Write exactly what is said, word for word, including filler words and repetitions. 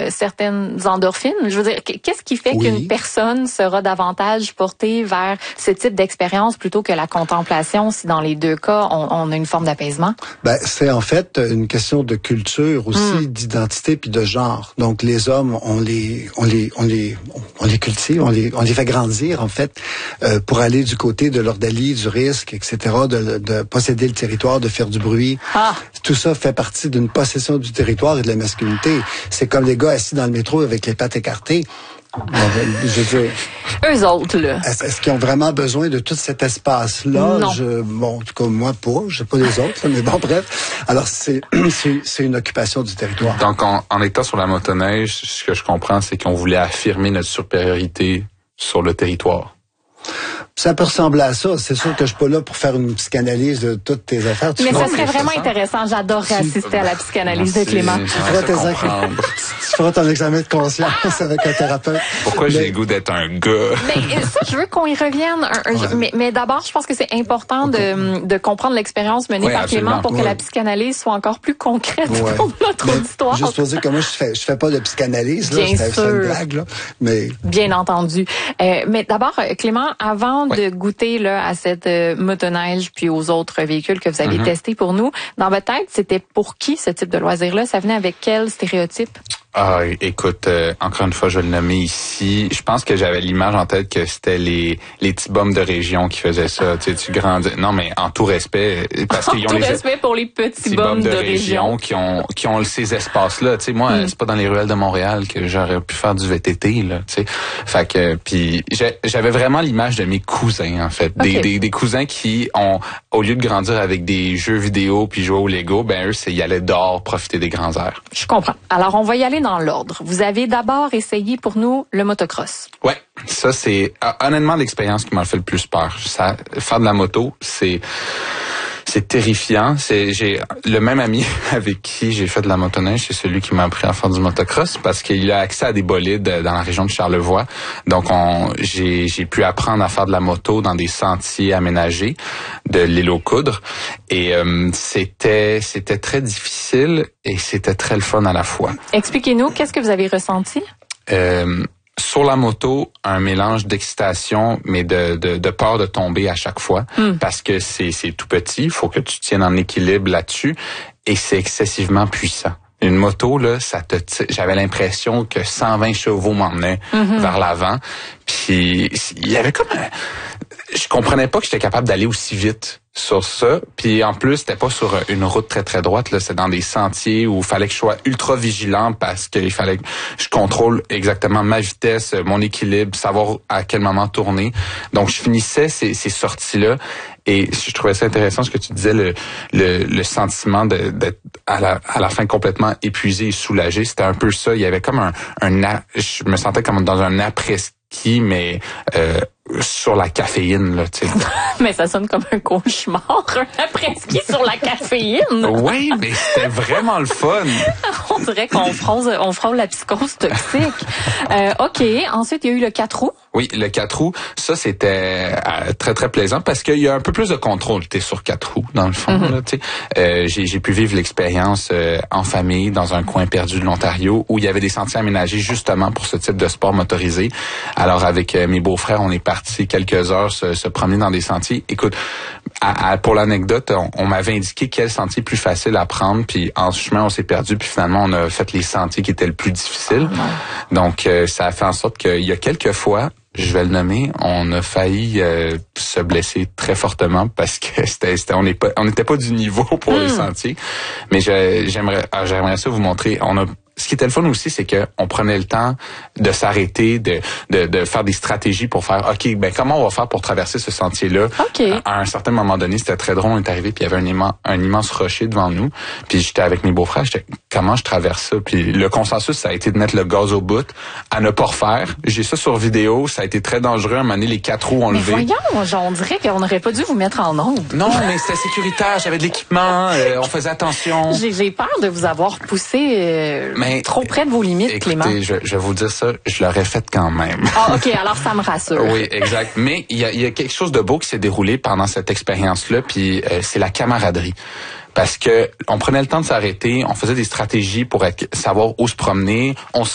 euh, certaines endorphines. Je veux dire, qu'est-ce qui fait oui. qu'une personne sera davantage portée vers ce type d'expérience plutôt que la contemplation, si dans les deux cas, on, on a une forme d'apaisement? Ben, c'est en fait une question de culture aussi, mm. d'identité puis de genre. Donc, les hommes, on les, on les, on les, on les cultive, on les, on les fait grandir, en fait, euh, pour aller du côté de l'ordalie, du risque, et cetera, de, de posséder le territoire, de faire du bruit. Ah. Tout ça fait partie d'une possession du territoire et de la masculinité. C'est comme les gars assis dans le métro avec les pattes écartées. Je veux dire, eux autres, là. Est-ce, est-ce qu'ils ont vraiment besoin de tout cet espace-là? Non. Je, bon, en tout cas, moi, pas. Je sais pas les autres, là, mais bon, bref. Alors, c'est, c'est, c'est une occupation du territoire. Donc, en, en étant sur la motoneige, ce que je comprends, c'est qu'on voulait affirmer notre supériorité sur le territoire. Ça peut ressembler à ça. C'est sûr que je suis pas là pour faire une psychanalyse de toutes tes affaires. Tu mais ça serait vraiment ça? intéressant. J'adorerais assister à la psychanalyse Merci, de Clément. Tu feras, tes ex- tu feras ton examen de conscience avec un thérapeute. Pourquoi mais... j'ai le goût d'être un gars? Mais ça, je veux qu'on y revienne. Un, un, ouais. mais, mais d'abord, je pense que c'est important okay. de, de comprendre l'expérience menée ouais, par absolument. Clément pour ouais. que la psychanalyse soit encore plus concrète ouais. pour notre mais, auditoire. Juste pour dire que moi, je fais, je fais pas de psychanalyse. Là, Bien c'est, sûr. C'est une blague, là. Mais... Bien entendu. Euh, mais d'abord, Clément, avant ouais. de goûter là, à cette euh, motoneige puis aux autres véhicules que vous avez mm-hmm. testés pour nous, dans votre tête, c'était pour qui ce type de loisir-là? Ça venait avec quel stéréotype? Ah, écoute, euh, encore une fois, je vais le nommer ici. Je pense que j'avais l'image en tête que c'était les les petits bums de région qui faisaient ça. Tu sais, tu grandis. Non, mais en tout respect, parce en qu'ils ont tout les respect pour les petits, petits bums de, de région, région qui ont qui ont ces espaces-là. Tu sais, moi, mm. c'est pas dans les ruelles de Montréal que j'aurais pu faire du V T T là. Tu sais, fait que puis j'avais vraiment l'image de mes cousins en fait, okay. des, des des cousins qui ont au lieu de grandir avec des jeux vidéo puis jouer au Lego, ben eux, c'est y aller dehors profiter des grands airs. Je comprends. Alors on va y aller dans l'ordre. Vous avez d'abord essayé pour nous le motocross. Ouais, ça c'est honnêtement l'expérience qui m'a fait le plus peur. Ça, faire de la moto, c'est c'est terrifiant. C'est j'ai le même ami avec qui j'ai fait de la motoneige, c'est celui qui m'a appris à faire du motocross parce qu'il a accès à des bolides dans la région de Charlevoix. Donc on j'ai j'ai pu apprendre à faire de la moto dans des sentiers aménagés de l'île aux Coudres et euh, c'était c'était très difficile et c'était très le fun à la fois. Expliquez-nous, qu'est-ce que vous avez ressenti? Euh, Sur la moto, un mélange d'excitation, mais de, de, de peur de tomber à chaque fois, mm. parce que c'est, c'est tout petit, il faut que tu tiennes en équilibre là-dessus, et c'est excessivement puissant. Une moto, là, ça te tire. J'avais l'impression que cent vingt chevaux m'emmenaient mm-hmm. vers l'avant, puis il y avait comme un... Je comprenais pas que j'étais capable d'aller aussi vite sur ça. Puis en plus, c'était pas sur une route très très droite, là, c'est dans des sentiers où il fallait que je sois ultra vigilant parce qu'il fallait que je contrôle exactement ma vitesse, mon équilibre, savoir à quel moment tourner. Donc je finissais ces, ces sorties-là et je trouvais ça intéressant ce que tu disais, le le, le sentiment de, d'être à la à la fin complètement épuisé et soulagé. C'était un peu ça. Il y avait comme un un je me sentais comme dans un après-ski, mais euh, sur la caféine, là, tu sais. Mais ça sonne comme un cauchemar, un après-ski sur la caféine. Oui, mais c'était vraiment le fun. On dirait qu'on frôle, on frôle la psychose toxique. Euh, OK. Ensuite, il y a eu le quatre roues. Oui, le quatre roues, ça, c'était euh, très, très plaisant parce qu'il y a un peu plus de contrôle. T'es sur quatre roues, dans le fond, mm-hmm. là, tu sais. Euh, j'ai, j'ai pu vivre l'expérience euh, en famille, dans un coin perdu de l'Ontario, où il y avait des sentiers aménagés justement pour ce type de sport motorisé. Alors, avec euh, mes beaux-frères, on est partis quelques heures se, se promener dans des sentiers. Écoute, à, à, pour l'anecdote, on, on m'avait indiqué quel sentier plus facile à prendre, puis en chemin, on s'est perdu, puis finalement, on a fait les sentiers qui étaient le plus difficiles. Oh, donc, euh, ça a fait en sorte qu'il y a quelques fois, je vais le nommer, on a failli euh, se blesser très fortement parce que c'était, c'était on n'est pas on n'était pas du niveau pour mmh. les sentiers. Mais je, j'aimerais j'aimerais ça vous montrer. On a Ce qui était le fun aussi, c'est que on prenait le temps de s'arrêter, de, de, de faire des stratégies pour faire, OK, ben comment on va faire pour traverser ce sentier-là? Okay. À un certain moment donné, c'était très drôle, on est arrivé, puis il y avait un immense, un immense rocher devant nous. Puis j'étais avec mes beaux-frères, j'étais, comment je traverse ça? Puis le consensus, ça a été de mettre le gaz au bout, à ne pas refaire. J'ai ça sur vidéo, ça a été très dangereux. À un moment donné, les quatre roues ont mais levé. Voyons, on dirait qu'on n'aurait pas dû vous mettre en onde. Non, mais c'était sécuritaire, j'avais de l'équipement, euh, on faisait attention. J'ai, j'ai peur de vous avoir poussé euh, mais, trop près de vos limites, écoutez, Clément. Je, je vais vous dire ça, je l'aurais fait quand même. Ah, OK, alors ça me rassure. Oui, exact. Mais il y a, il y a quelque chose de beau qui s'est déroulé pendant cette expérience-là, puis euh, c'est la camaraderie. Parce que on prenait le temps de s'arrêter, on faisait des stratégies pour être, savoir où se promener, on se